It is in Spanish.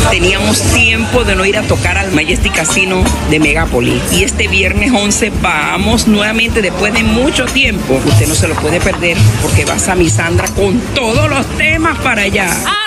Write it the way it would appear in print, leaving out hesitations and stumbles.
Teníamos tiempo de no ir a tocar al Majestic Casino de Megápolis. Y este viernes 11 vamos nuevamente después de mucho tiempo. Usted no se lo puede perder porque va Sammy Sandra con todos los temas para allá.